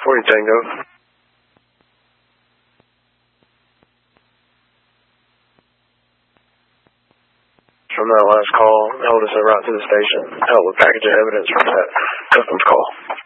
40 Tango. From that last call, held us en route to the station. Held with package of evidence from that customs call.